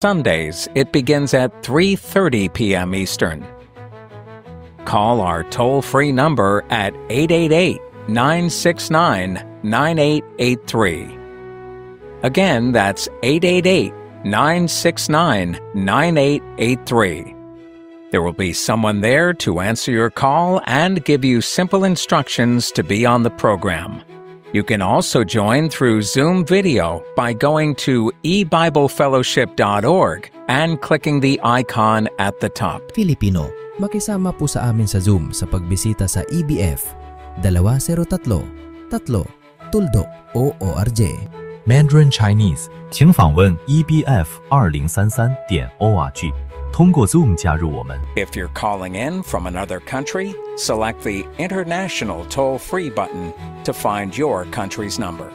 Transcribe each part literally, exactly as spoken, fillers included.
Sundays, it begins at three thirty p.m. Eastern. Call our toll-free number at eight eight eight, nine six nine, nine eight eight three. Again, that's eight eight eight, nine six nine, nine eight eight three. There will be someone there to answer your call and give you simple instructions to be on the program. You can also join through Zoom video by going to e bible fellowship dot org and clicking the icon at the top. Filipino, makisama po sa amin sa Zoom sa pagbisita sa E B F two zero three, three, tuldok o O R J. Mandarin Chinese， 请访问 e b f two zero three three 点 org， 通过 Zoom 加入我们。 If you're calling in from another country, select the International Toll-Free button to find your country's number.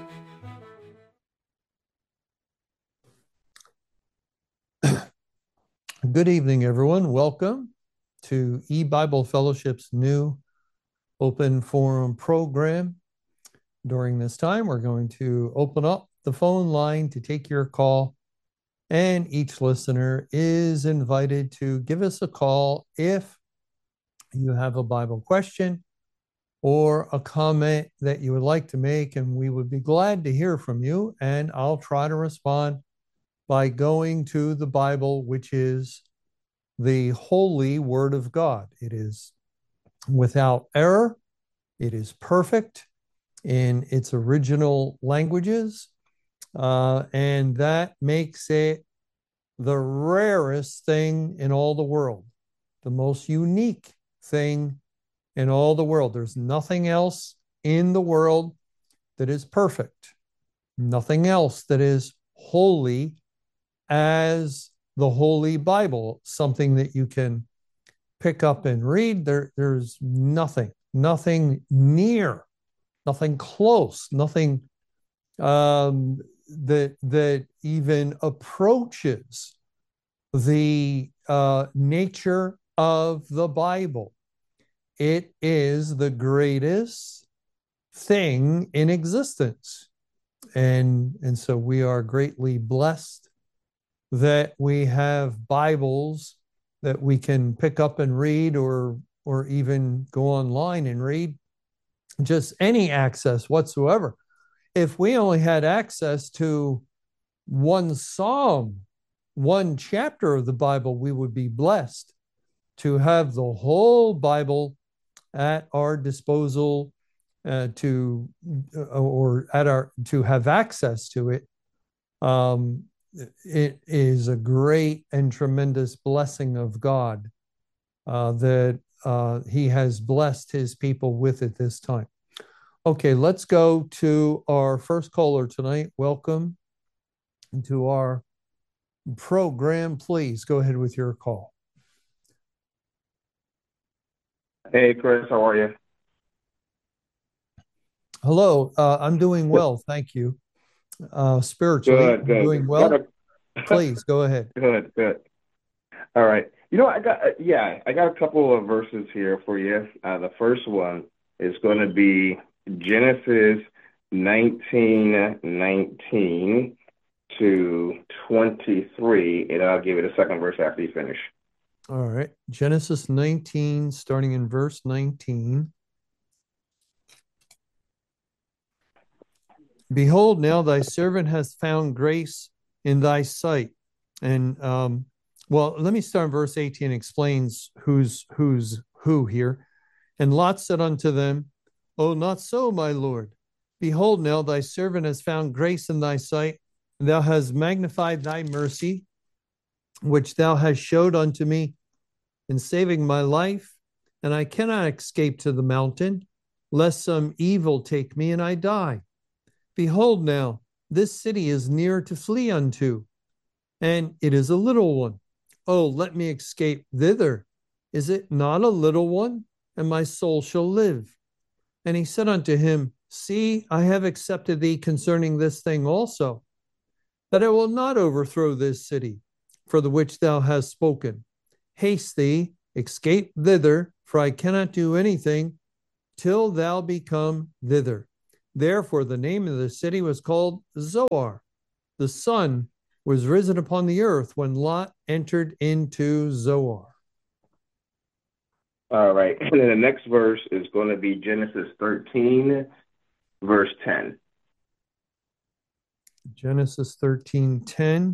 Good evening, everyone. Welcome to E-Bible Fellowship's new open forum program. During this time, we're going to open up the phone line to take your call, and each listener is invited to give us a call if you have a Bible question or a comment that you would like to make, and we would be glad to hear from you, and I'll try to respond by going to the Bible, which is the holy Word of God. It is without error. It is perfect in its original languages, uh, and that makes it the rarest thing in all the world, the most unique thing in all the world. There's nothing else in the world that is perfect, nothing else that is holy as the Holy Bible, something that you can pick up and read. There, there's nothing, nothing near, nothing close, nothing um, that that even approaches the uh, nature of the Bible. It is the greatest thing in existence. And, and so we are greatly blessed that we have Bibles that we can pick up and read, or or even go online and read. Just any access whatsoever. If we only had access to one psalm, one chapter of the Bible, we would be blessed to have the whole Bible at our disposal, uh, to or at our to have access to it. Um, it is a great and tremendous blessing of God uh, that uh, He has blessed His people with at this time. Okay, let's go to our first caller tonight. Welcome to our program. Please go ahead with your call. Hey, Chris, how are you? Hello, uh, I'm doing well, thank you. Uh, spiritually, good, good. doing well. A... Please go ahead. Good, good. All right. You know, I got yeah, I got a couple of verses here for you. Uh, the first one is going to be Genesis nineteen nineteen to twenty-three, and I'll give it a second verse after you finish. All right. Genesis nineteen, starting in verse nineteen. Behold, now thy servant has found grace in thy sight. And, um, well, let me start in verse eighteen, explains who's, who's who here. And Lot said unto them, O, not so, my Lord. Behold, now thy servant has found grace in thy sight, and thou hast magnified thy mercy, which thou hast showed unto me in saving my life. And I cannot escape to the mountain, lest some evil take me and I die. Behold now, this city is near to flee unto, and it is a little one. Oh, let me escape thither. Is it not a little one? And my soul shall live. And he said unto him, See, I have accepted thee concerning this thing also, that I will not overthrow this city, for the which thou hast spoken. Haste thee, escape thither, for I cannot do anything till thou become thither. Therefore the name of the city was called Zoar, the son was risen upon the earth when Lot entered into Zoar. All right. And then the next verse is going to be Genesis thirteen, verse ten. Genesis thirteen ten.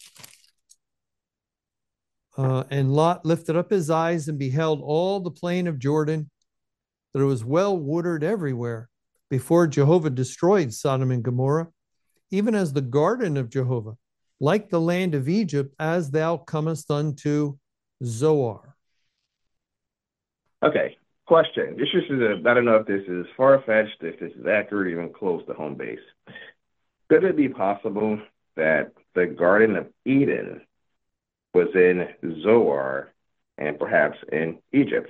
Uh, and Lot lifted up his eyes and beheld all the plain of Jordan, that it was well watered everywhere, before Jehovah destroyed Sodom and Gomorrah, even as the garden of Jehovah, like the land of Egypt, as thou comest unto Zoar. Okay. Question. This is a, I don't know if this is far-fetched, if this is accurate, even close to home base. Could it be possible that the Garden of Eden was in Zoar and perhaps in Egypt?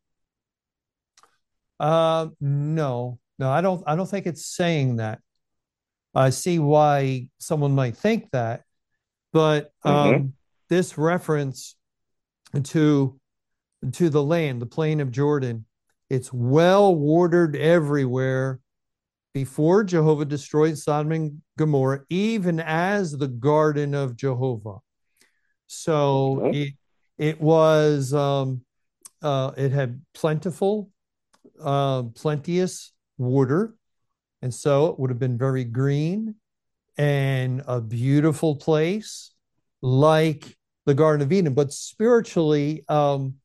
Uh, no, no, I don't. I don't think it's saying that. I see why someone might think that, but um, Mm-hmm. this reference to to the land, the plain of Jordan, it's well watered everywhere before Jehovah destroyed Sodom and Gomorrah, even as the garden of Jehovah. So Mm-hmm. it it was um, uh, it had plentiful, uh, plenteous water, and so it would have been very green and a beautiful place, like the Garden of Eden. But spiritually, um,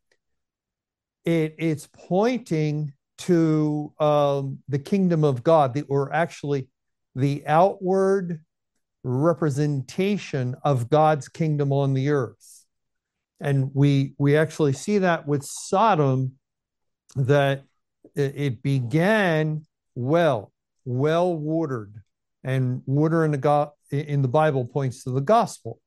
it it's pointing to um, the kingdom of God, the, or actually the outward representation of God's kingdom on the earth. And we we actually see that with Sodom, that it, it began well, well watered, and water in the go- in the Bible points to the gospel.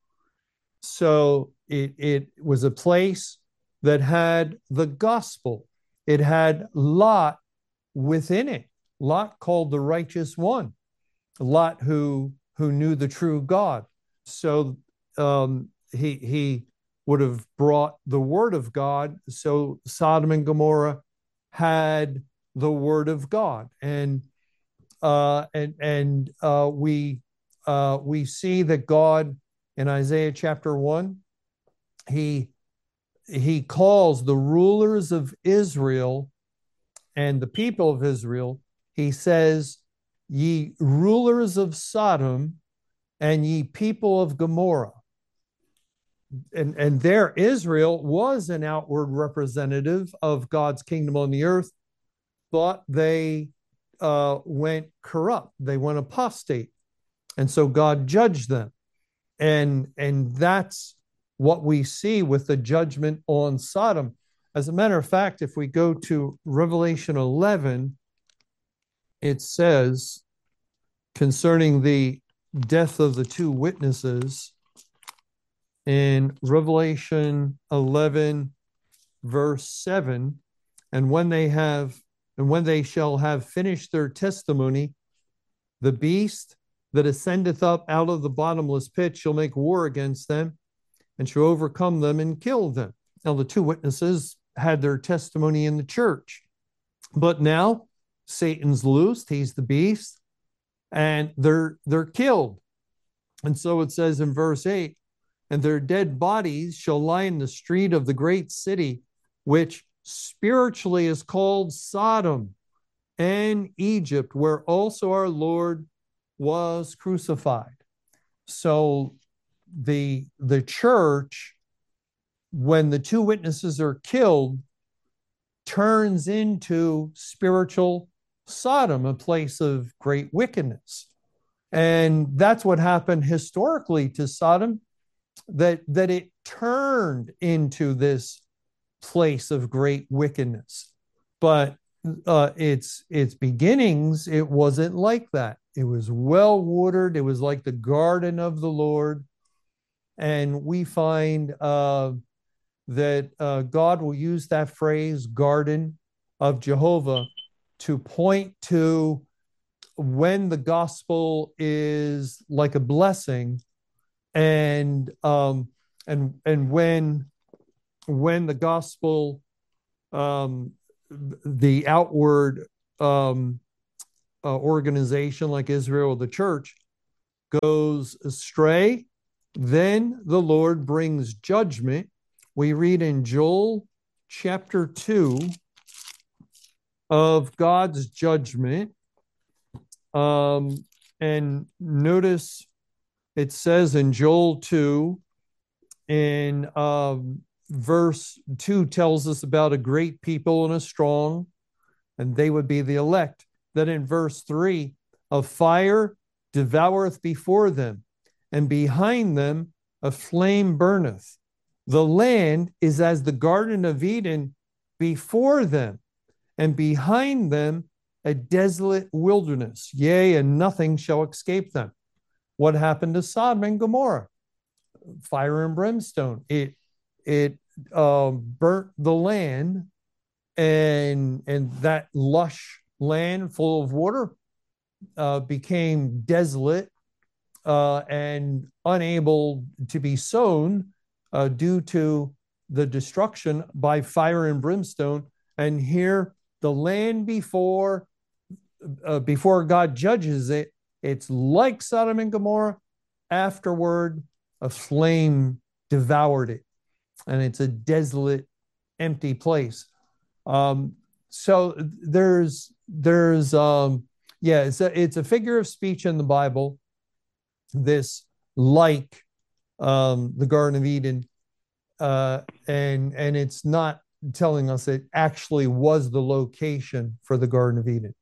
So it it was a place that had the gospel. It had Lot within it. Lot, called the righteous one. Lot, who who knew the true God. So um, he he would have brought the word of God. So Sodom and Gomorrah had the word of God, and uh, and and uh, we uh, we see that God in Isaiah chapter one, he he calls the rulers of Israel and the people of Israel. He says, "Ye rulers of Sodom, and ye people of Gomorrah." And, and there, Israel was an outward representative of God's kingdom on the earth, but they uh, went corrupt. They went apostate. And so God judged them. And, and that's what we see with the judgment on Sodom. As a matter of fact, if we go to Revelation eleven, it says concerning the death of the two witnesses, in Revelation eleven, verse seven, and when they have, and when they shall have finished their testimony, the beast that ascendeth up out of the bottomless pit shall make war against them, and shall overcome them and kill them. Now, the two witnesses had their testimony in the church, but now Satan's loosed, he's the beast, and they're they're killed. And so it says in verse eight, and their dead bodies shall lie in the street of the great city, which spiritually is called Sodom and Egypt, where also our Lord was crucified. So the the church, when the two witnesses are killed, turns into spiritual Sodom, a place of great wickedness. And that's what happened historically to Sodom, that, that it turned into this place of great wickedness. But uh, its, its beginnings, it wasn't like that. It was well watered. It was like the garden of the Lord. And we find uh, that uh, God will use that phrase, garden of Jehovah, to point to when the gospel is like a blessing, and um, and and when when the gospel, um, the outward um, uh, organization like Israel, the church, goes astray, Then the Lord brings judgment. We read in Joel chapter two of God's judgment. Um, and notice it says in Joel two, in um, verse two tells us about a great people and a strong, and they would be the elect. Then in verse three, a fire devoureth before them, and behind them a flame burneth. The land is as the Garden of Eden before them, and behind them a desolate wilderness. Yea, and nothing shall escape them. What happened to Sodom and Gomorrah? Fire and brimstone. It it uh, burnt the land, and and that lush land full of water uh, became desolate uh, and unable to be sown uh, due to the destruction by fire and brimstone. And here, the land before uh, before God judges it, it's like Sodom and Gomorrah. Afterward, a flame devoured it, and it's a desolate, empty place. Um, so there's there's um, yeah, it's a it's a figure of speech in the Bible. This like um, the Garden of Eden, uh, and and it's not telling us it actually was the location for the Garden of Eden.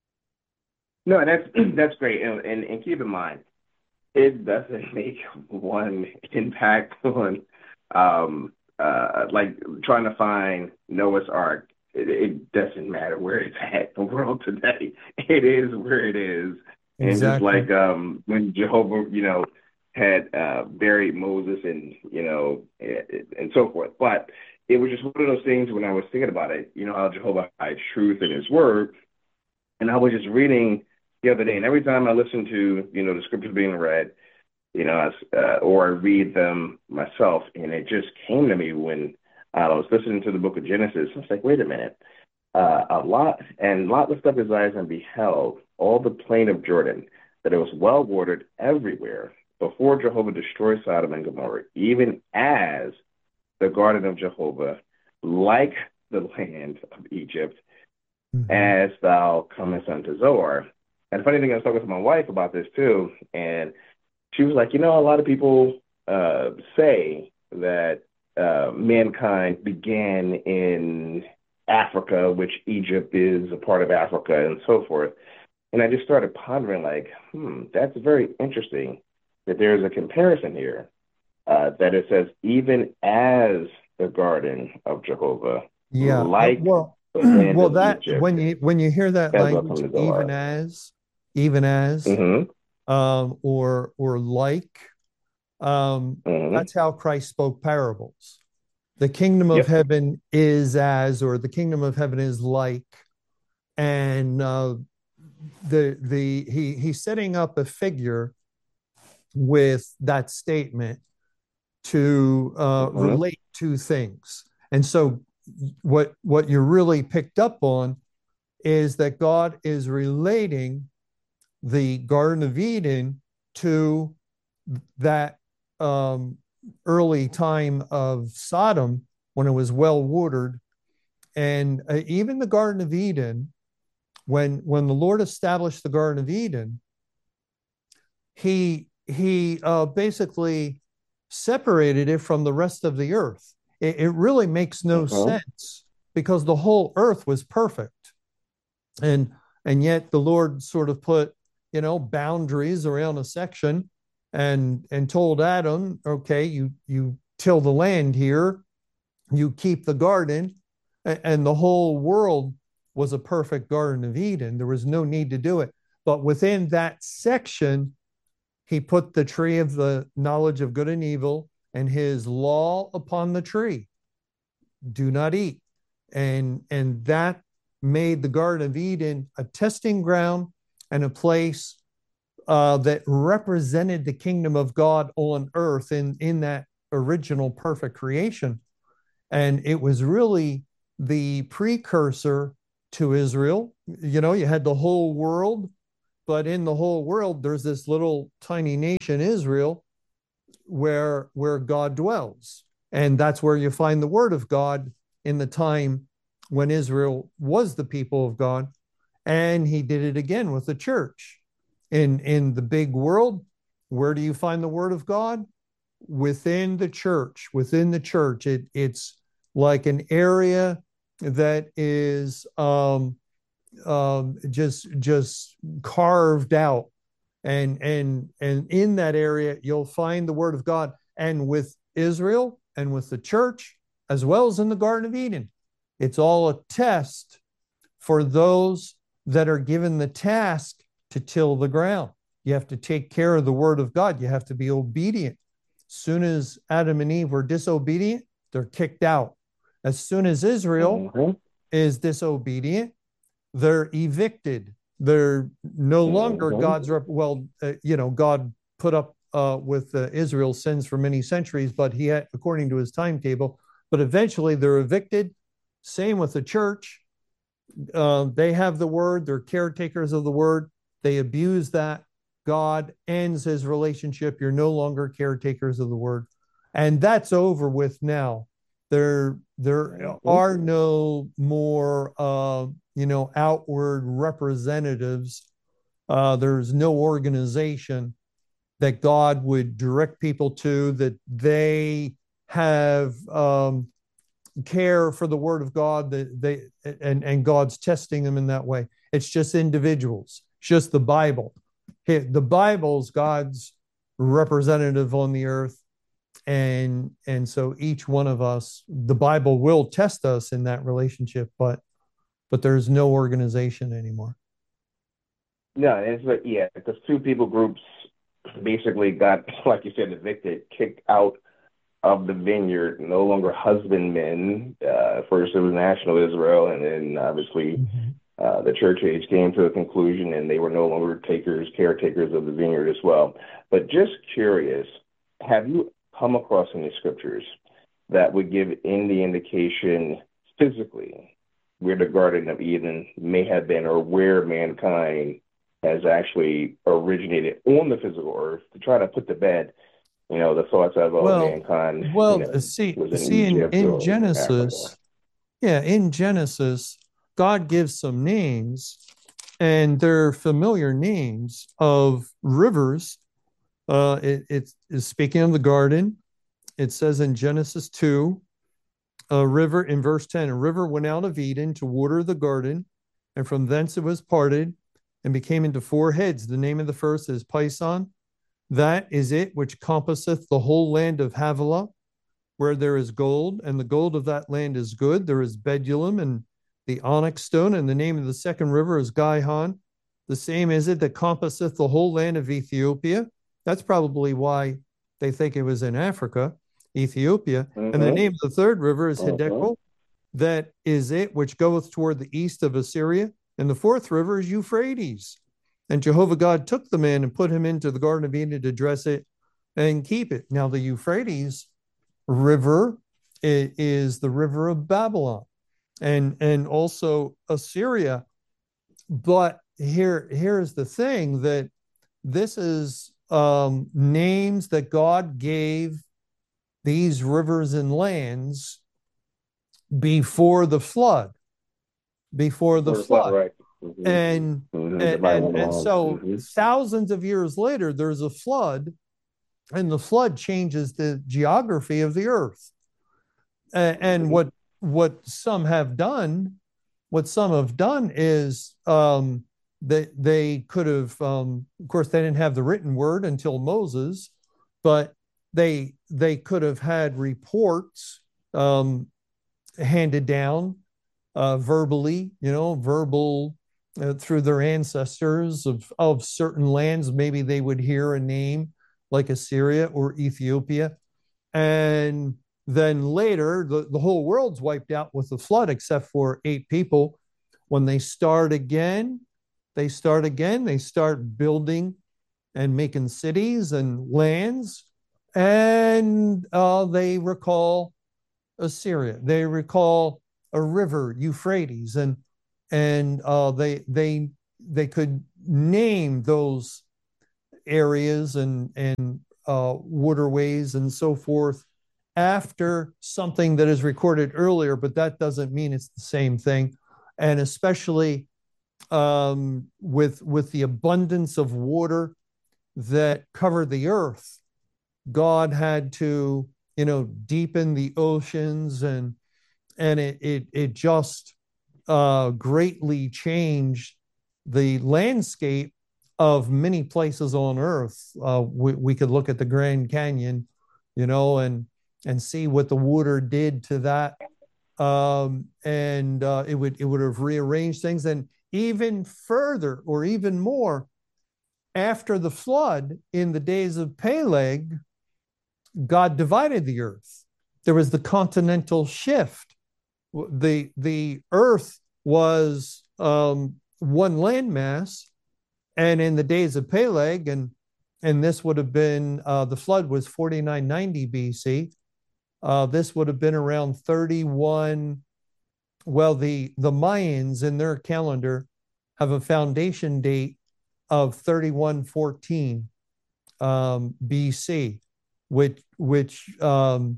No, that's that's great, and, and and keep in mind, it doesn't make one impact on um uh like trying to find Noah's Ark. It, it doesn't matter where it's at in the world today. It is where it is. And Exactly. just like um when Jehovah, you know, had uh buried Moses and you know and, and so forth. But it was just one of those things when I was thinking about it, you know, how Jehovah hides truth in his word. And I was just reading the other day, and every time I listen to, you know, the scriptures being read, you know, uh, or I read them myself, and it just came to me when I was listening to the book of Genesis. I was like, wait a minute. Uh, a lot, and Lot lifted up his eyes and beheld all the plain of Jordan, that it was well watered everywhere, before Jehovah destroyed Sodom and Gomorrah, even as the garden of Jehovah, like the land of Egypt, Mhm. as thou comest unto Zoar. And the funny thing, I was talking to my wife about this too, and she was like, you know, a lot of people uh, say that uh, mankind began in Africa, which Egypt is a part of Africa, and so forth. And I just started pondering, like, hmm, that's very interesting that there's a comparison here, uh, that it says, even as the garden of Jehovah, Yeah. like Well, the land well, of that Egypt, when you when you hear that as thou language, comest to even Zoar. as, even as, Mm-hmm. um, or or like, um, Mm-hmm. that's how Christ spoke parables. The kingdom of Yep. heaven is as, or the kingdom of heaven is like, and uh, the the he he's setting up a figure with that statement to uh, Mm-hmm. relate two things. And so, what what you're really picked up on is that God is relating the Garden of Eden to that um, early time of Sodom when it was well watered, and uh, even the Garden of Eden, when when the Lord established the Garden of Eden, he he uh, basically separated it from the rest of the earth. It, it really makes no Mm-hmm. sense because the whole earth was perfect, and and yet the Lord sort of put, you know, boundaries around a section, and and told Adam, okay, you you till the land here, you keep the garden, and the whole world was a perfect Garden of Eden. There was no need to do it. But within that section, he put the tree of the knowledge of good and evil and his law upon the tree. Do not eat. And, and that made the Garden of Eden a testing ground and a place uh, that represented the kingdom of God on earth in, in that original perfect creation. And it was really the precursor to Israel. You know, you had the whole world, but in the whole world, there's this little tiny nation, Israel, where where God dwells. And that's where you find the word of God in the time when Israel was the people of God. And he did it again with the church. In, in the big world, where do you find the word of God? Within the church. Within the church. It, it's like an area that is um, um, just, just carved out. And, and, and in that area, you'll find the word of God. And with Israel and with the church, as well as in the Garden of Eden, it's all a test for those that are given the task to till the ground. You have to take care of the word of God. You have to be obedient. As soon as Adam and Eve were disobedient, they're kicked out. As soon as Israel mm-hmm. is disobedient, they're evicted. They're no longer mm-hmm. God's rep- well, uh, you know, God put up uh, with uh, Israel's sins for many centuries, but he had, according to his timetable, but eventually they're evicted. Same with the church. Uh, they have the word. They're caretakers of the word. They abuse that. God ends his relationship. You're no longer caretakers of the word. And that's over with now. There, there are no more, uh, you know, outward representatives. Uh, there's no organization that God would direct people to, that they have um, care for the word of God, that they and, and God's testing them in that way. It's just individuals. It's just the Bible. The Bible's God's representative on the earth. And, and so each one of us, the Bible will test us in that relationship, but, but there's no organization anymore. No, it's like, yeah, because two people groups basically got, like you said, evicted, kicked out of the vineyard, no longer husbandmen. Uh, first it was national Israel, and then obviously mm-hmm. uh, the church age came to a conclusion, and they were no longer takers, caretakers of the vineyard as well. But just curious, have you come across any scriptures that would give any indication physically where the Garden of Eden may have been, or where mankind has actually originated on the physical earth, to try to put to bed, you know, the thoughts of oh, well, mankind? Well, you know, see, in see in, in Genesis, Africa. yeah, in Genesis, God gives some names, and they're familiar names of rivers. Uh, it, it is speaking of the garden. It says in Genesis two, a river, in verse ten, a river went out of Eden to water the garden, and from thence it was parted and became into four heads. The name of the first is Pison. That is it which compasseth the whole land of Havilah, where there is gold, and the gold of that land is good. There is Bedulum and the onyx stone, and the name of the second river is Gihon. The same is it that compasseth the whole land of Ethiopia. That's probably why they think it was in Africa, Ethiopia. Mm-hmm. And the name of the third river is Hiddekel. Mm-hmm. That is it which goeth toward the east of Assyria. And the fourth river is Euphrates. And Jehovah God took the man and put him into the Garden of Eden to dress it and keep it. Now the Euphrates river is the river of Babylon and, and also Assyria. But here, here's the thing, that this is um, names that God gave these rivers and lands before the flood, before the before flood. flood right. Mm-hmm. And, mm-hmm. and, and, and so mm-hmm. thousands of years later, there's a flood, and the flood changes the geography of the earth. And, and what, what some have done, what some have done is um, they, they could have, um, of course, they didn't have the written word until Moses, but they, they could have had reports um, handed down uh, verbally, you know, verbal uh, through their ancestors of, of certain lands. Maybe they would hear a name like Assyria or Ethiopia. And then later, the, the whole world's wiped out with the flood, except for eight people. When they start again, they start again, they start building and making cities and lands. And uh, they recall Assyria. They recall a river, Euphrates, and and uh, they they they could name those areas and and uh, waterways and so forth after something that is recorded earlier, but that doesn't mean it's the same thing. And especially um, with with the abundance of water that covered the earth, God had to, you know, deepen the oceans, and and it it it just uh, greatly changed the landscape of many places on earth. Uh, we, we could look at the Grand Canyon, you know, and and see what the water did to that. Um, and uh, it would it would have rearranged things. And even further, or even more, after the flood, in the days of Peleg, God divided the earth. There was the continental shift. The the earth was um, one landmass, and in the days of Peleg, and and this would have been uh, the flood was forty-nine ninety B C. Uh, this would have been around thirty-one. Well, the the Mayans in their calendar have a foundation date of thirty-one fourteen um, B C, which which um,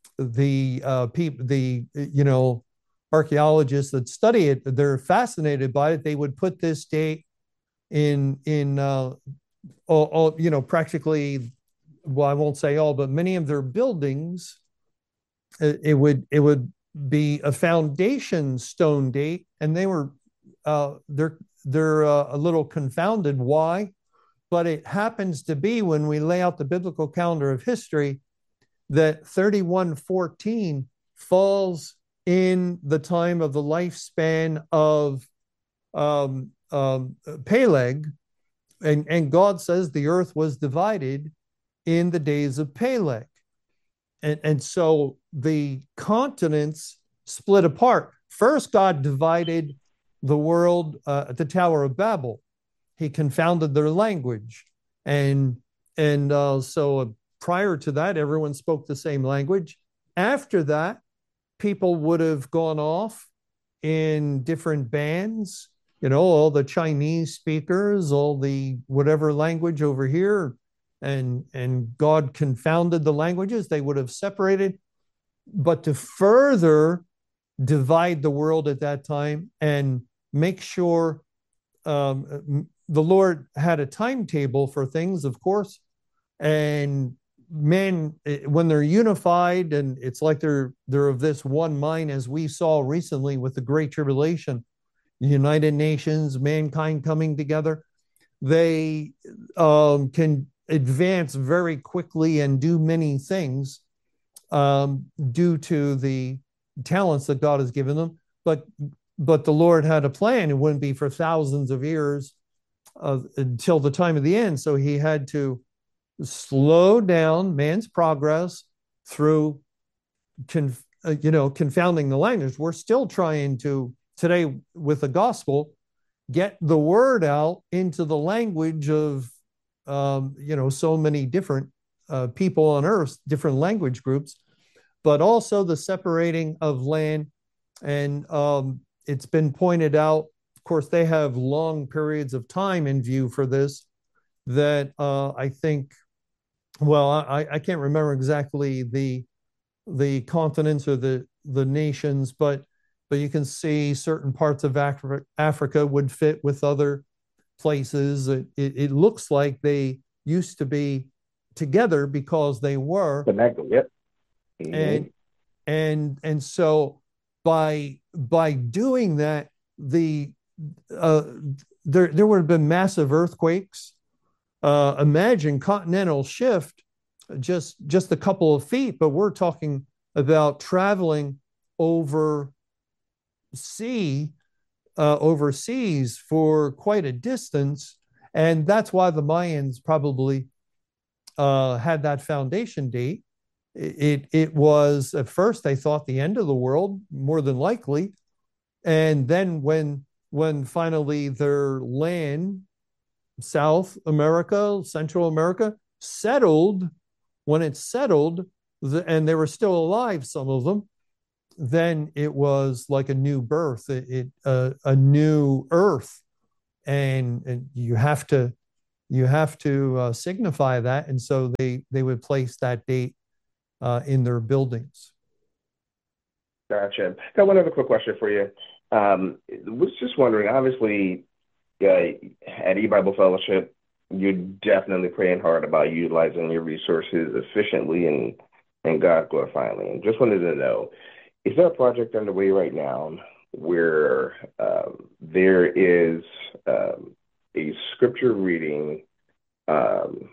the uh, people the you know archaeologists that study it, they're fascinated by it. They would put this date in in uh, all, all you know practically, well, I won't say all, but many of their buildings, it, it would it would be a foundation stone date, and they were uh, they're they're uh, a little confounded why, but it happens to be, when we lay out the biblical calendar of history, that thirty-one fourteen falls in the time of the lifespan of um, um, Peleg, and, and God says the earth was divided in the days of Peleg. And, and so the continents split apart. First, God divided the world uh, at the Tower of Babel. He confounded their language. And, and uh, so prior to that, everyone spoke the same language. After that, people would have gone off in different bands, you know, all the Chinese speakers, all the whatever language over here, and and God confounded the languages. They would have separated. But to further divide the world at that time and make sure um, the Lord had a timetable for things, of course, and men, when they're unified, and it's like they're they're of this one mind, as we saw recently with the Great Tribulation, United Nations, mankind coming together, they um, can advance very quickly and do many things um, due to the talents that God has given them. But but the Lord had a plan. It wouldn't be for thousands of years uh, until the time of the end. So he had to slow down man's progress through conf, uh, you know confounding the language. We're still trying to today with the gospel get the word out into the language of um, you know so many different uh, people on earth, different language groups, but also the separating of land. And um, it's been pointed out, of course, they have long periods of time in view for this, that uh, I think, well, I, I can't remember exactly the the continents or the the nations, but but you can see certain parts of Africa, Africa would fit with other places. It, it, it looks like they used to be together because they were. Connected, yep. Mm-hmm. And and and so by by doing that, the uh, there there would have been massive earthquakes. Uh, imagine continental shift, just just a couple of feet, but we're talking about traveling over sea, uh, overseas for quite a distance, and that's why the Mayans probably uh, had that foundation date. It, it it was at first they thought the end of the world, more than likely, and then when when finally their land, South America, Central America, settled, when it settled, the, and they were still alive, some of them, then it was like a new birth, it, it uh, a new earth, and, and you have to you have to uh, signify that, and so they they would place that date uh, in their buildings. Gotcha. Got one other quick question for you. Um, was just wondering, obviously, uh, at eBible Fellowship, you're definitely praying hard about utilizing your resources efficiently and and God glorifyingly. And just wanted to know, is there a project underway right now where um, there is um, a scripture reading um,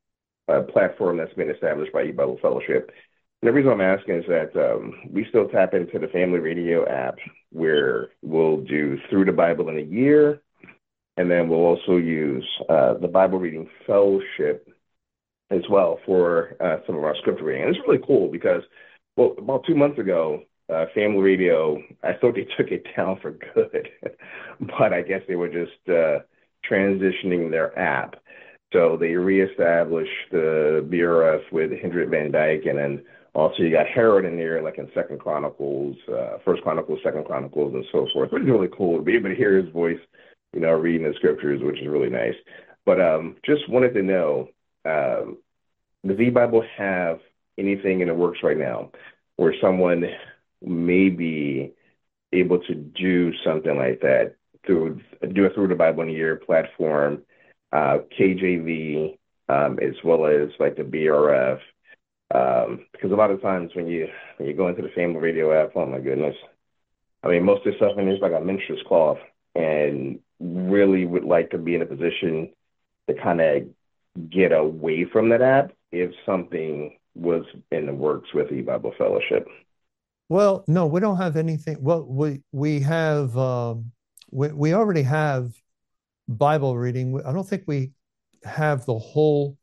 a platform that's been established by eBible Fellowship? And the reason I'm asking is that um, we still tap into the Family Radio app where we'll do Through the Bible in a Year, and then we'll also use uh, the Bible Reading Fellowship as well for uh, some of our scripture reading. And it's really cool because, well, about two months ago, uh, Family Radio, I thought they took it down for good, but I guess they were just uh, transitioning their app. So they reestablished the B R F with Hendrik Van Dyke, and then also you got Herod in there, like in Second Chronicles, uh, First Chronicles, Second Chronicles, and so forth. Which is really cool to be able to hear his voice, you know, reading the scriptures, which is really nice. But um, just wanted to know, um, does eBible have anything in the works right now where someone may be able to do something like that, through do a Through the Bible in a Year platform, uh, K J V, um, as well as like the B R F? Um, because a lot of times when you when you go into the Family Radio app, oh my goodness, I mean, most of the stuff in there is like a minstrel's cloth, and really would like to be in a position to kind of get away from that app if something was in the works with eBible Fellowship. Well, no, we don't have anything. Well, we we have um, we we already have Bible reading. I don't think we have the whole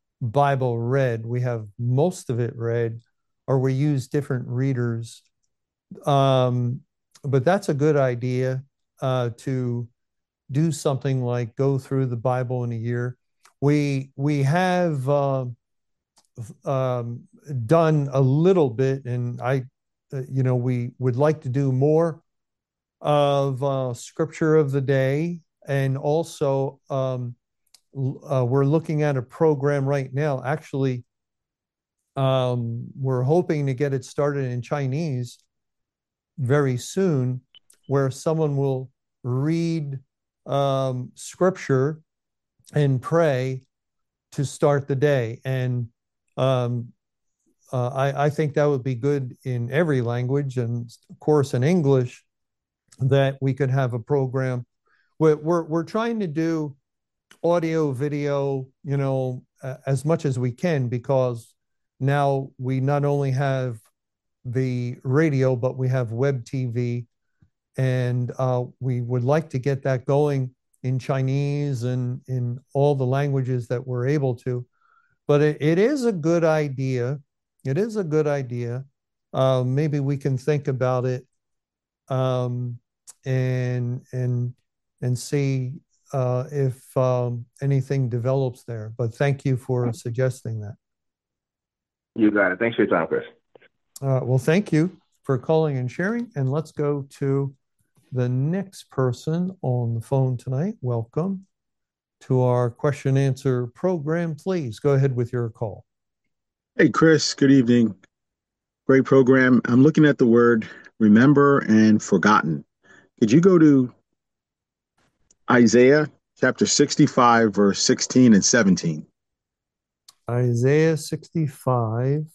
Bible read. We have most of it read, or we use different readers. Um, but that's a good idea uh, to do something like go through the Bible in a year. We we have uh, um, done a little bit, and I, uh, you know, we would like to do more of uh, Scripture of the Day, and also um, uh, we're looking at a program right now. Actually, um, we're hoping to get it started in Chinese very soon, where someone will read um, Scripture and pray to start the day. And um, uh, I, I think that would be good in every language, and of course in English, that we could have a program. We're, we're, we're trying to do audio, video, you know, uh, as much as we can, because now we not only have the radio, but we have web T V, and uh, we would like to get that going in Chinese and in all the languages that we're able to. But it, it is a good idea. It is a good idea. Uh, maybe we can think about it um, and and and see uh, if um, anything develops there. But thank you for suggesting that. You got it. Thanks for your time, Chris. Uh, well, thank you for calling and sharing. And let's go to the next person on the phone tonight. Welcome to our question answer program. Please go ahead with your call. Hey, Chris, good evening. Great program. I'm looking at the word remember and forgotten. Could you go to Isaiah chapter sixty-five, verse sixteen and seventeen? Isaiah sixty-five.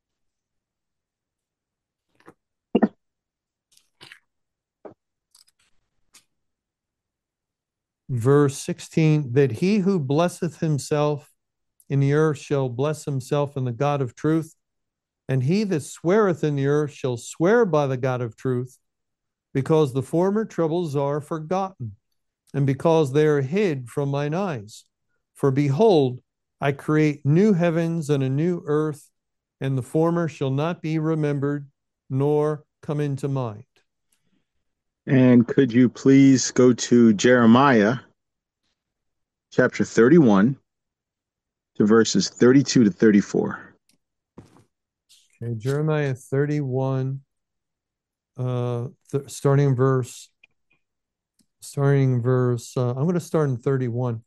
Verse sixteen, that he who blesseth himself in the earth shall bless himself in the God of truth, and he that sweareth in the earth shall swear by the God of truth, because the former troubles are forgotten, and because they are hid from mine eyes. For behold, I create new heavens and a new earth, and the former shall not be remembered, nor come into mind. And could you please go to Jeremiah chapter thirty-one to verses thirty-two to thirty-four? Okay, Jeremiah thirty-one, uh, th- starting verse, starting verse, uh, I'm going to start in thirty-one.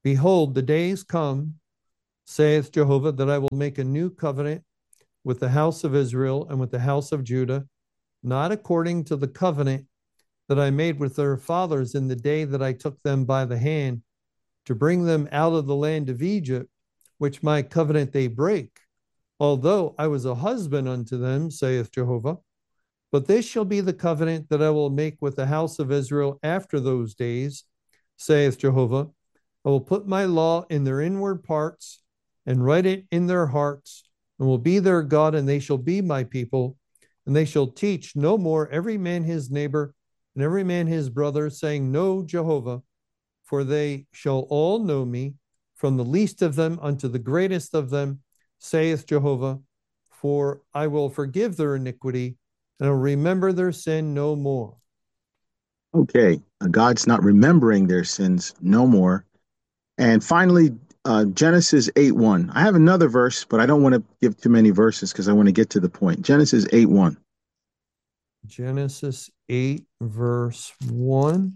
Behold, the days come, saith Jehovah, that I will make a new covenant with the house of Israel and with the house of Judah, not according to the covenant that I made with their fathers in the day that I took them by the hand to bring them out of the land of Egypt, which my covenant they break, although I was a husband unto them, saith Jehovah. But this shall be the covenant that I will make with the house of Israel after those days, saith Jehovah. I will put my law in their inward parts and write it in their hearts, and will be their God, and they shall be my people. And they shall teach no more every man his neighbor and every man his brother, saying, Know Jehovah, for they shall all know me, from the least of them unto the greatest of them, saith Jehovah. For I will forgive their iniquity, and I will remember their sin no more. Okay, uh, God's not remembering their sins no more. And finally, uh, Genesis eight one. I have another verse, but I don't want to give too many verses because I want to get to the point. Genesis eight one. Genesis eight, verse one.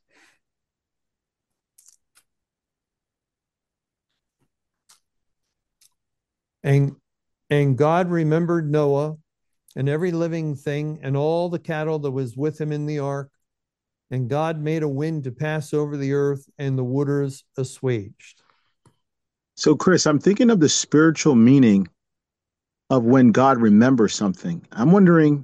And, and God remembered Noah and every living thing and all the cattle that was with him in the ark. And God made a wind to pass over the earth, and the waters assuaged. So, Chris, I'm thinking of the spiritual meaning of when God remembers something. I'm wondering,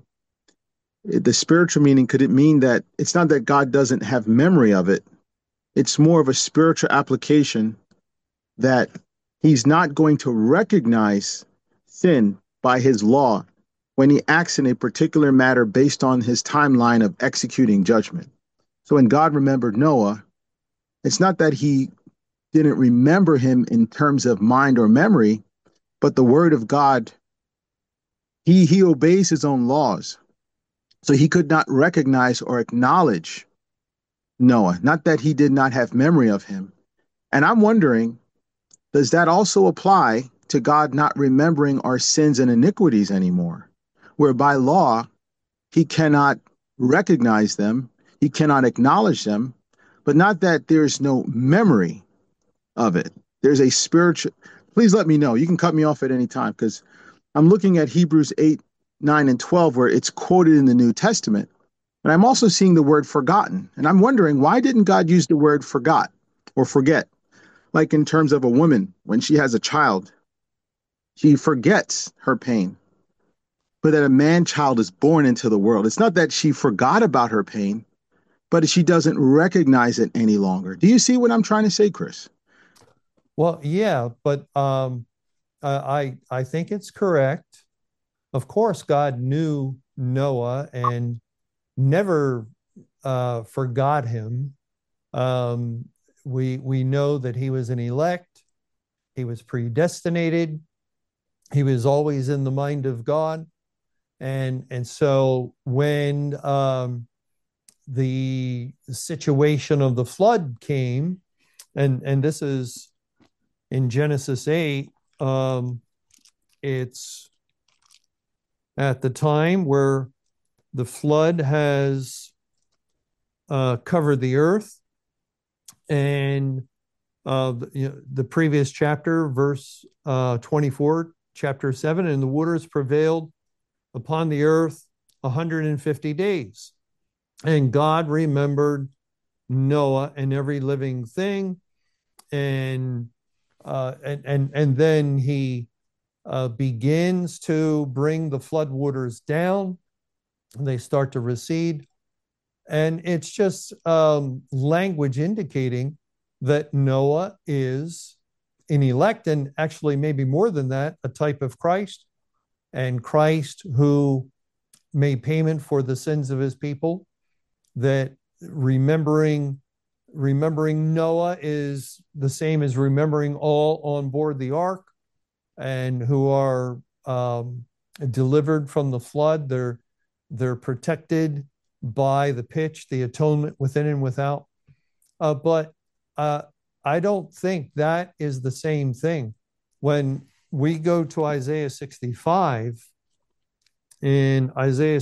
the spiritual meaning, could it mean that it's not that God doesn't have memory of it? It's more of a spiritual application that he's not going to recognize sin by his law when he acts in a particular matter based on his timeline of executing judgment. So when God remembered Noah, it's not that he didn't remember him in terms of mind or memory, but the word of God, he, he obeys his own laws. So he could not recognize or acknowledge Noah, not that he did not have memory of him. And I'm wondering, does that also apply to God not remembering our sins and iniquities anymore, where by law, he cannot recognize them, he cannot acknowledge them, but not that there's no memory of it. There's a spiritual, please let me know. You can cut me off at any time because I'm looking at Hebrews eight, nine, and twelve, where it's quoted in the New Testament. And I'm also seeing the word forgotten. And I'm wondering, why didn't God use the word forgot or forget? Like in terms of a woman, when she has a child, she forgets her pain. But that a man child is born into the world, it's not that she forgot about her pain, but she doesn't recognize it any longer. Do you see what I'm trying to say, Chris? Well, yeah, but um, uh, I I think it's correct. Of course, God knew Noah and never uh, forgot him. Um, we we know that he was an elect. He was predestinated. He was always in the mind of God. And, and so when um, the situation of the flood came, and, and this is in Genesis eight, um, it's at the time where the flood has uh, covered the earth. And uh, you know, the previous chapter, verse uh, twenty-four, chapter seven, and the waters prevailed upon the earth one hundred fifty days. And God remembered Noah and every living thing. And uh, and, and, and then he uh, begins to bring the flood waters down. And they start to recede. And it's just um, language indicating that Noah is an elect, and actually maybe more than that, a type of Christ. And Christ, who made payment for the sins of his people, that remembering remembering Noah is the same as remembering all on board the ark, and who are um, delivered from the flood. They're they're protected by the pitch, the atonement within and without. Uh, but uh, I don't think that is the same thing. When we go to Isaiah sixty-five, in Isaiah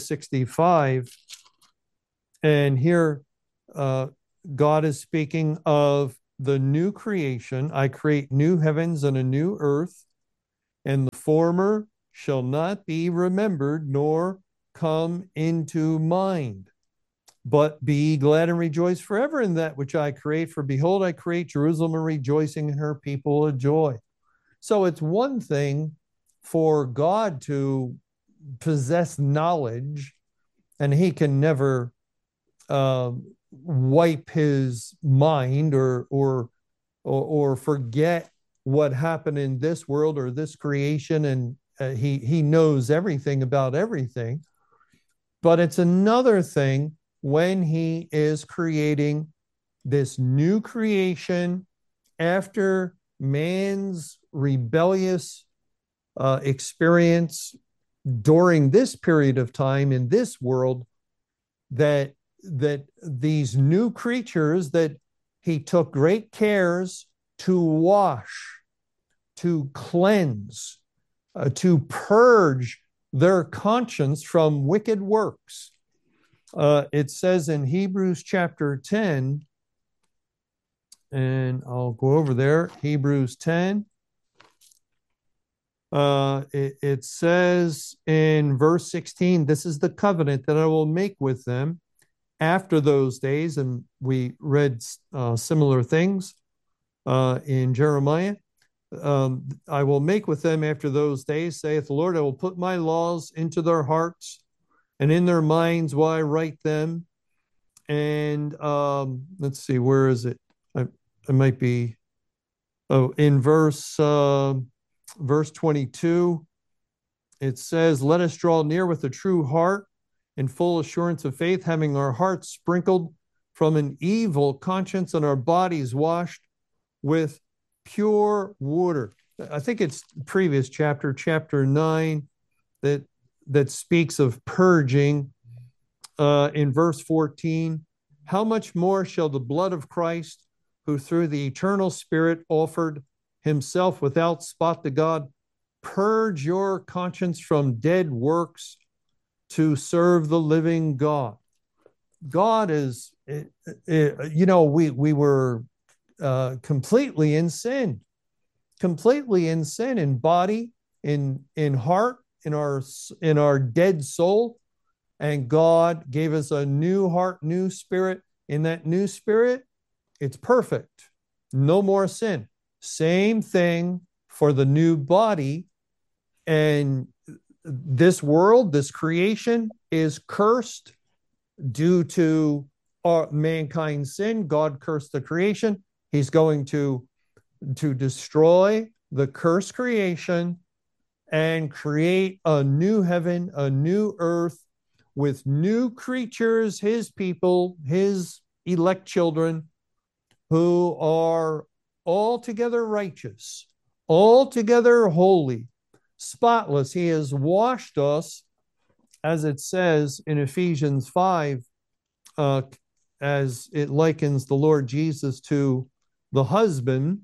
sixty-five, and here uh, God is speaking of the new creation. I create new heavens and a new earth, and the former shall not be remembered nor come into mind. But be glad and rejoice forever in that which I create. For behold, I create Jerusalem a rejoicing, and her people a joy. So it's one thing for God to possess knowledge, and he can never uh, wipe his mind or, or or or forget what happened in this world or this creation, and uh, he he knows everything about everything. But it's another thing when he is creating this new creation after man's rebellious uh, experience during this period of time in this world, that that these new creatures that he took great cares to wash, to cleanse, uh, to purge their conscience from wicked works. Uh, it says in Hebrews chapter ten, and I'll go over there, Hebrews ten. Uh, it, it says in verse sixteen, this is the covenant that I will make with them after those days. And we read uh, similar things uh, in Jeremiah. Um, I will make with them after those days, saith the Lord, I will put my laws into their hearts, and in their minds will I write them. And um, let's see, where is it? I, it might be, oh, in verse uh, verse twenty-two, it says, let us draw near with a true heart in full assurance of faith, having our hearts sprinkled from an evil conscience and our bodies washed with pure water. I think it's previous chapter, chapter nine, that that speaks of purging. Uh, in verse fourteen, how much more shall the blood of Christ, who through the eternal Spirit offered himself without spot to God, purge your conscience from dead works to serve the living God. God is, you know, we we were uh, completely in sin, completely in sin, in body, in in heart, in our in our dead soul. And God gave us a new heart, new spirit. In that new spirit, it's perfect. No more sin. Same thing for the new body. And this world, this creation is cursed due to our, mankind's sin. God cursed the creation. He's going to, to destroy the cursed creation and create a new heaven, a new earth, with new creatures, his people, his elect children, who are altogether righteous, altogether holy, spotless. He has washed us, as it says in Ephesians five, uh, as it likens the Lord Jesus to the husband,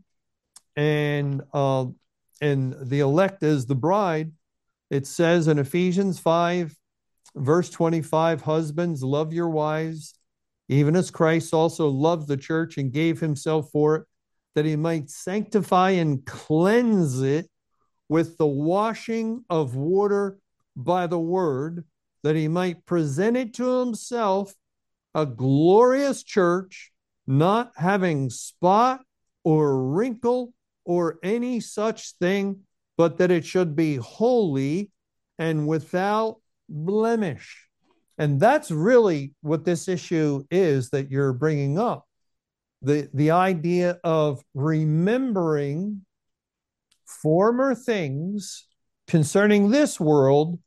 and uh, and the elect as the bride. It says in Ephesians five, verse twenty-five, husbands, love your wives, even as Christ also loved the church and gave himself for it, that he might sanctify and cleanse it with the washing of water by the word, that he might present it to himself a glorious church, not having spot or wrinkle or any such thing, but that it should be holy and without blemish. And that's really what this issue is that you're bringing up. The, the idea of remembering former things concerning this world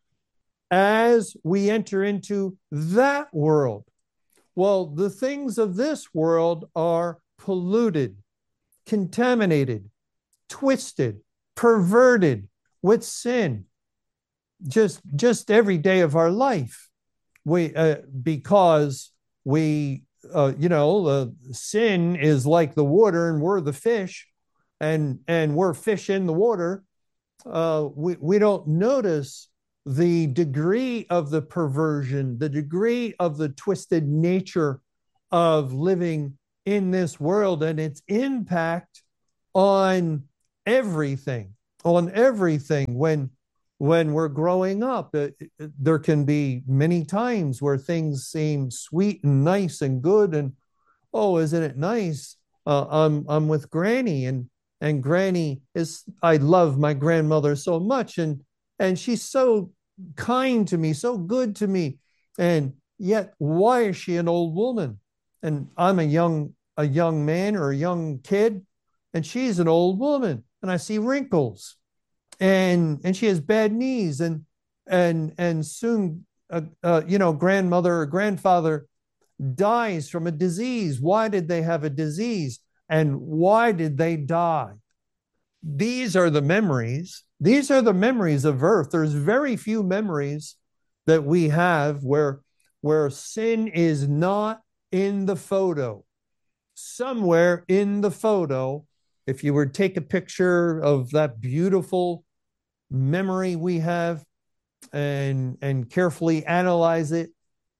as we enter into that world. Well, the things of this world are polluted, contaminated, twisted, perverted with sin. Just, just every day of our life, we uh, because we, uh, you know, uh, sin is like the water, and we're the fish, and and we're fish in the water. Uh, we we don't notice the degree of the perversion, the degree of the twisted nature of living in this world and its impact on everything, on everything. When when we're growing up, it, it, there can be many times where things seem sweet and nice and good, and oh, isn't it nice? Uh, I'm I'm with Granny, and and Granny is, I love my grandmother so much, and and she's so kind to me, so good to me, and yet why is she an old woman? And I'm a young a young man or a young kid, and she's an old woman, and I see wrinkles, and and she has bad knees, and and and soon, uh, uh, you know, grandmother or grandfather dies from a disease. Why did they have a disease? And why did they die? These are the memories. These are the memories of earth. There's very few memories that we have where, where sin is not in the photo. Somewhere in the photo, if you were to take a picture of that beautiful memory we have and, and carefully analyze it,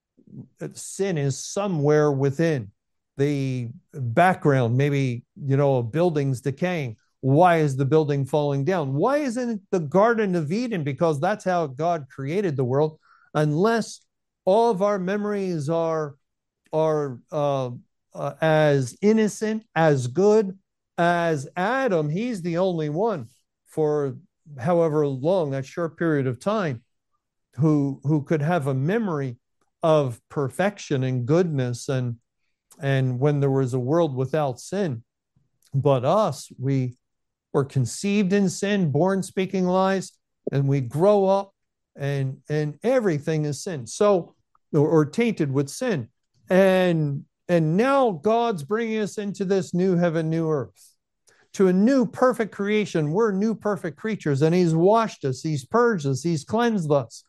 sin is somewhere within the background. Maybe, you know, a building's decaying. Why is the building falling down? Why isn't it the Garden of Eden? Because that's how God created the world. Unless all of our memories are, are uh, uh, as innocent, as good as Adam, he's the only one for however long, that short period of time, who, who could have a memory of perfection and goodness, and and when there was a world without sin. But us, we were conceived in sin, born speaking lies, and we grow up, and and everything is sin, so or, or tainted with sin. And and now God's bringing us into this new heaven, new earth, to a new perfect creation. We're new perfect creatures, and he's washed us, he's purged us, he's cleansed us,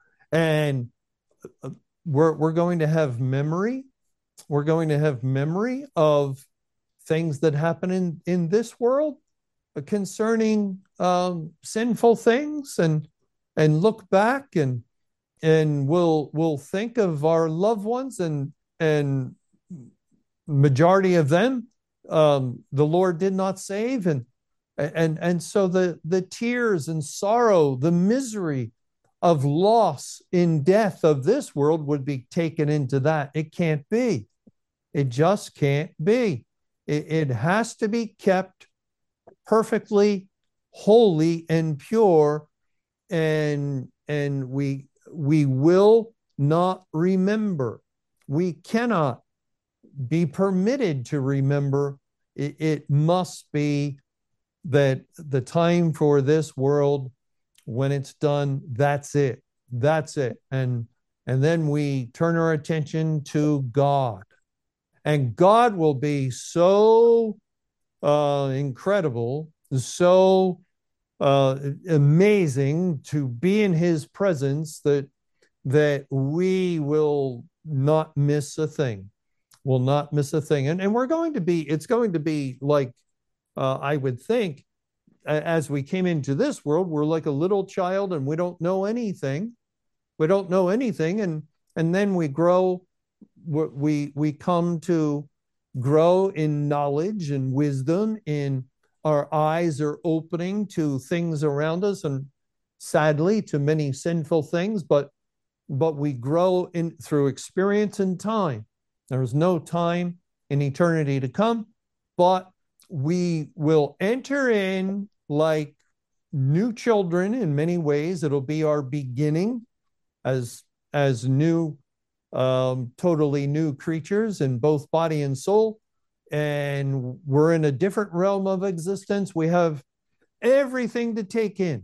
and we're we're going to have memory. We're going to have memory of things that happen in, in this world concerning um, sinful things, and and look back, and and we'll we'll think of our loved ones, and and majority of them um, the Lord did not save, and and and so the the tears and sorrow, the misery of loss in death of this world would be taken into that. It can't be. It just can't be. It, it has to be kept perfectly holy and pure, and and we we will not remember. We cannot be permitted to remember. It, it must be that the time for this world, when it's done, that's it. That's it. And and then we turn our attention to God. And God will be so uh, incredible, so uh, amazing to be in his presence, that that we will not miss a thing. Will not miss a thing. And, and we're going to be, it's going to be like, uh, I would think, as we came into this world, we're like a little child and we don't know anything. We don't know anything. And, and then we grow, we, we come to grow in knowledge and wisdom, in our eyes are opening to things around us, and sadly to many sinful things, but, but we grow in through experience and time. There's no time in eternity to come, but we will enter in like new children in many ways. It'll be our beginning as as new, um, totally new creatures in both body and soul. And we're in a different realm of existence. We have everything to take in,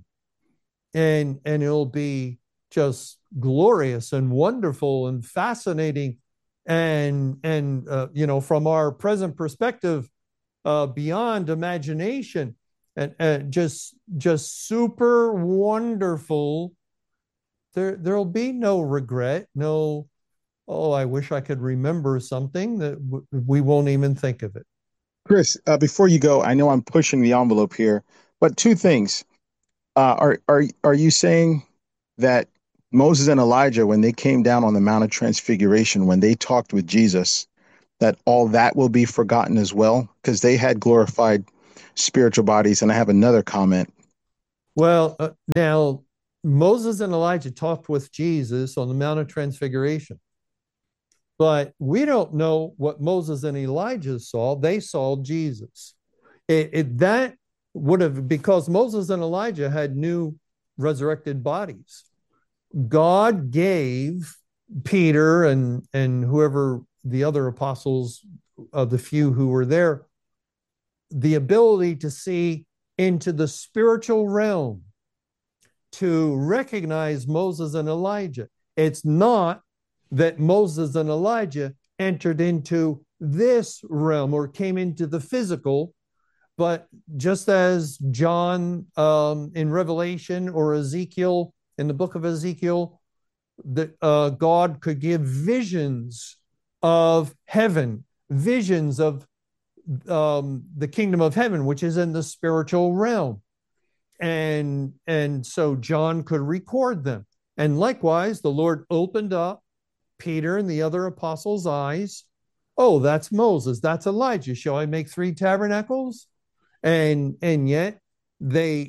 and and it'll be just glorious and wonderful and fascinating, and and uh, you know, from our present perspective, uh, beyond imagination, and, and just just super wonderful. There there'll be no regret, no, oh, I wish I could remember something. That w- we won't even think of it. Chris, uh, before you go, I know I'm pushing the envelope here, but two things. Uh, are are are you saying that Moses and Elijah, when they came down on the Mount of Transfiguration, when they talked with Jesus, that all that will be forgotten as well? Because they had glorified spiritual bodies. And I have another comment. Well, uh, now Moses and Elijah talked with Jesus on the Mount of Transfiguration, but we don't know what Moses and Elijah saw. They saw Jesus. It, it, that would have, because Moses and Elijah had new resurrected bodies. God gave Peter and, and whoever the other apostles of the few who were there the ability to see into the spiritual realm, to recognize Moses and Elijah. It's not that Moses and Elijah entered into this realm or came into the physical, but just as John um, in Revelation or Ezekiel in the book of Ezekiel, that uh, God could give visions of heaven, visions of um, the kingdom of heaven, which is in the spiritual realm. And, and so John could record them. And likewise, the Lord opened up Peter and the other apostles' eyes. Oh, that's Moses. That's Elijah. Shall I make three tabernacles? And, and yet they,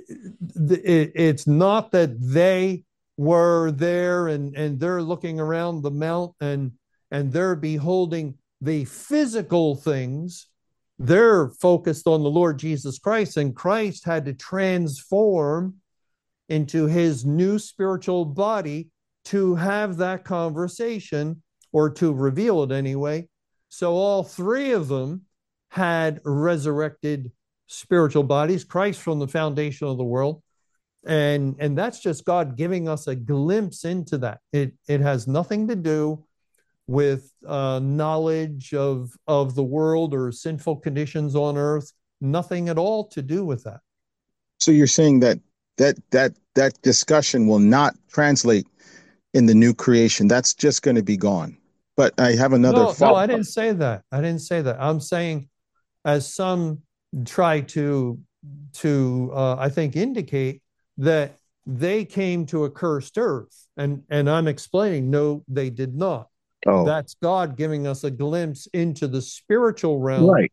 it, it's not that they were there and, and they're looking around the mount and, and they're beholding the physical things. They're focused on the Lord Jesus Christ, and Christ had to transform into his new spiritual body to have that conversation, or to reveal it anyway. So all three of them had resurrected spiritual bodies, Christ from the foundation of the world. And, and that's just God giving us a glimpse into that. It, it has nothing to do with uh, knowledge of, of the world or sinful conditions on earth, nothing at all to do with that. So you're saying that that that that discussion will not translate in the new creation. That's just going to be gone. But I have another No, no, I didn't say that. I didn't say that. I'm saying, as some try to to uh, I think indicate, that they came to a cursed earth, and and I'm explaining, no, they did not. Oh. That's God giving us a glimpse into the spiritual realm. Right.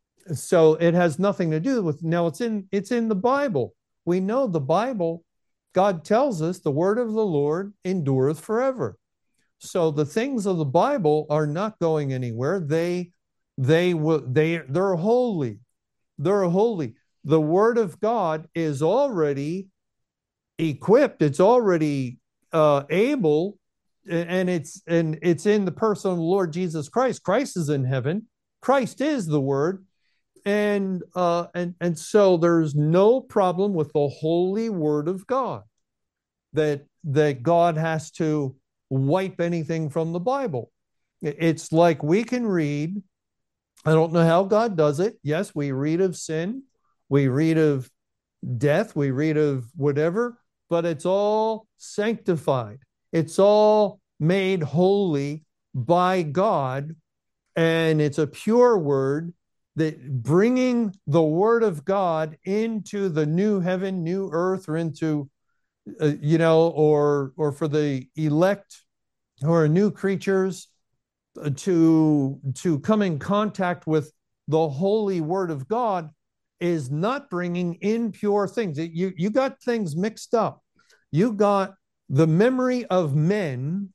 So it has nothing to do with, now it's in it's in the Bible. We know the Bible, God tells us the word of the Lord endureth forever. So the things of the Bible are not going anywhere. They they will they they're holy. They're holy. The word of God is already equipped. It's already uh, able, and it's and it's in the person of the Lord Jesus Christ. Christ is in heaven. Christ is the word. And uh, and and so there's no problem with the holy word of God, that that God has to wipe anything from the Bible. It's like we can read, I don't know how God does it. Yes, we read of sin, we read of death, we read of whatever, but it's all sanctified. It's all made holy by God, and it's a pure word, that bringing the word of God into the new heaven, new earth, or into, uh, you know, or or for the elect who are new creatures, uh, to to come in contact with the holy word of God, is not bringing impure things. You you got things mixed up. You got the memory of men,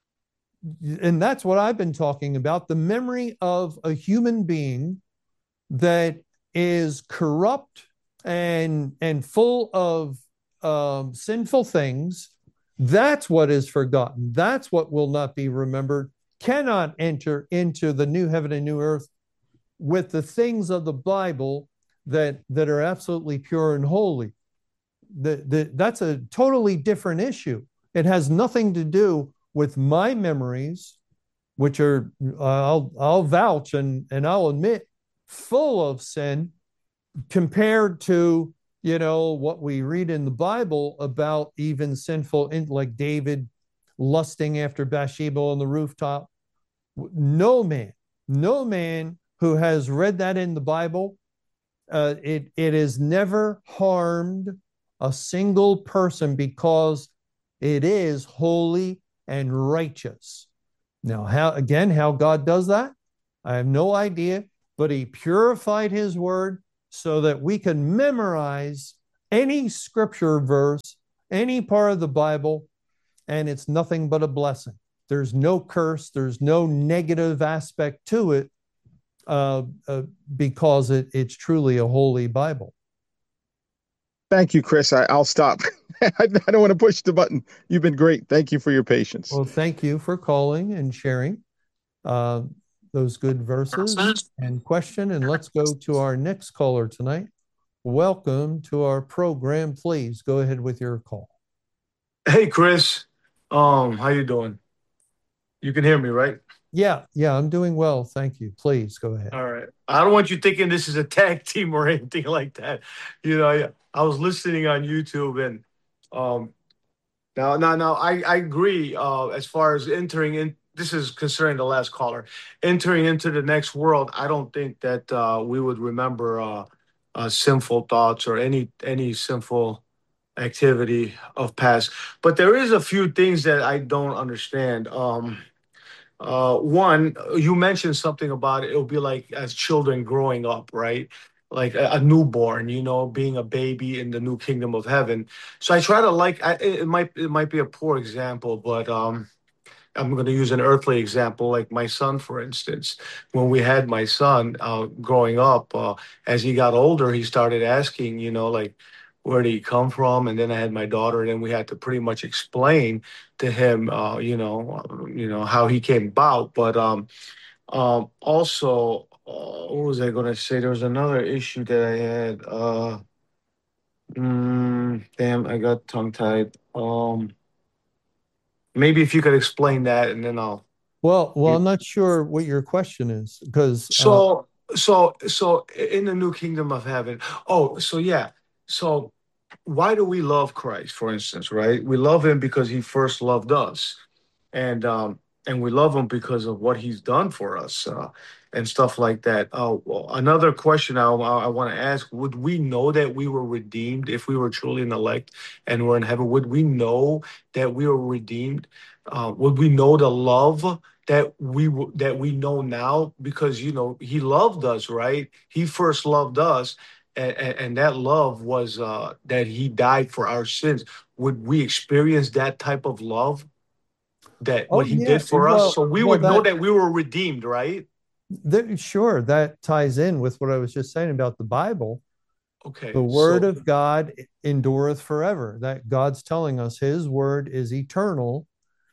and that's what I've been talking about, the memory of a human being that is corrupt and and full of um, sinful things. That's what is forgotten. That's what will not be remembered, cannot enter into the new heaven and new earth with the things of the Bible that that are absolutely pure and holy. The, the, that's a totally different issue. It has nothing to do with my memories, which are, I'll I'll vouch and and I'll admit, full of sin, compared to, you know, what we read in the Bible about even sinful, like David lusting after Bathsheba on the rooftop. No man, no man who has read that in the Bible, uh, it it has never harmed a single person, because it is holy and righteous. Now, how again, how God does that? I have no idea, but he purified his word so that we can memorize any scripture verse, any part of the Bible, and it's nothing but a blessing. There's no curse, there's no negative aspect to it, uh, uh, because it, it's truly a holy Bible. Thank you, Chris. I, I'll stop. I, I don't want to push the button. You've been great. Thank you for your patience. Well, thank you for calling and sharing uh, those good verses and question. And let's go to our next caller tonight. Welcome to our program. Please go ahead with your call. Hey, Chris. Um, how you doing? You can hear me, right? Yeah, yeah, I'm doing well. Thank you. Please go ahead. All right. I don't want you thinking this is a tag team or anything like that. You know, I, I was listening on YouTube and um now now now I, I agree uh as far as entering in this is concerning the last caller. Entering into the next world, I don't think that uh we would remember uh, uh sinful thoughts or any any sinful activity of past. But there is a few things that I don't understand. Um Uh, one, you mentioned something about it. It'll be like as children growing up, right? Like a, a newborn, you know, being a baby in the new kingdom of heaven. So I try to like. I, it it might it might be a poor example, but um, I'm going to use an earthly example, like my son, for instance. When we had my son uh, growing up, uh, as he got older, he started asking, you know, like, where did he come from? And then I had my daughter, and then we had to pretty much explain to him, uh, you know, uh, you know how he came about. But um, um, also, uh, what was I going to say? There was another issue that I had. Uh, mm, damn, I got tongue tied. Um, maybe if you could explain that, and then I'll. Well, well, I'm not sure what your question is because uh, So, so, so in the new kingdom of heaven. Oh, so yeah. So, why do we love Christ, for instance, right? We love him because he first loved us. And um and we love him because of what he's done for us, uh, and stuff like that. Uh, well, another question I, I want to ask: would we know that we were redeemed if we were truly an elect and we're in heaven? Would we know that we were redeemed? Uh, would we know the love that we w- that we know now? Because you know he loved us, right? He first loved us, and, and that love was uh, that he died for our sins. Would we experience that type of love? That oh what he yeah, did for well, us, so we well would know that, that we were redeemed, right? that sure that ties in with what I was just saying about the Bible. Okay, The word so of God endureth forever. That God's telling us his word is eternal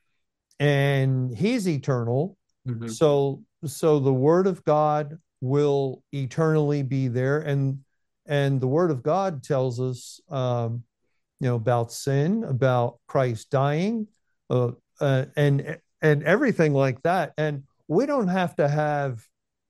and he's eternal. mhm. So so the word of God will eternally be there. And and the word of God tells us um, you know, about sin, about Christ dying, uh, uh, and and everything like that. And we don't have to have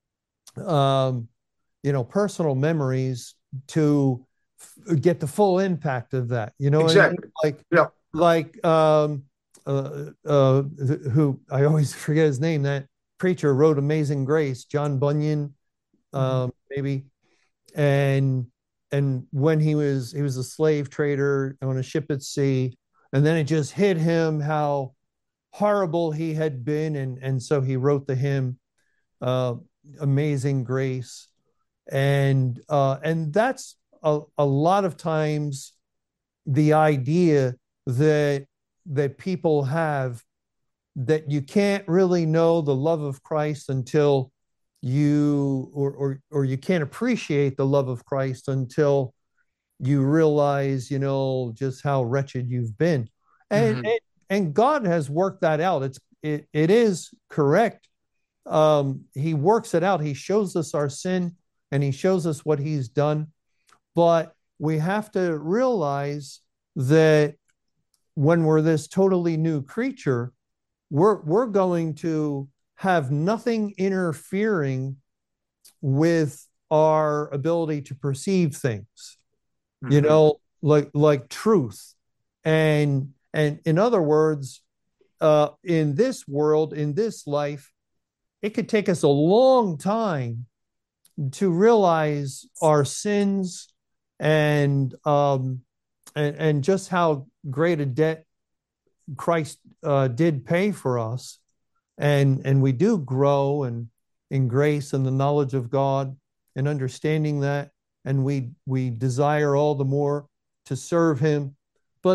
um, you know, personal memories to f- get the full impact of that. You know what I mean? Exactly. Like, Yeah. like um, uh, uh, who I always forget his name. That preacher wrote Amazing Grace, John Bunyan, Mhm. um, maybe, and and when he was he was a slave trader on a ship at sea, and then it just hit him how horrible he had been, and and so he wrote the hymn, uh, Amazing Grace, and uh, and that's a, a lot of times the idea that that people have, that you can't really know the love of Christ until you or or or you can't appreciate the love of Christ until you realize, you know, just how wretched you've been. And Mhm. and, and God has worked that out. It's it, it is correct. Um, he works it out. He shows us our sin and he shows us what he's done. But we have to realize that when we're this totally new creature, we're we're going to have nothing interfering with our ability to perceive things, you Mhm. know, like like truth. And and in other words, uh, in this world, in this life, it could take us a long time to realize our sins and um, and, and just how great a debt Christ uh, did pay for us, and and we do grow and in grace and the knowledge of God and understanding that. And we, we desire all the more to serve him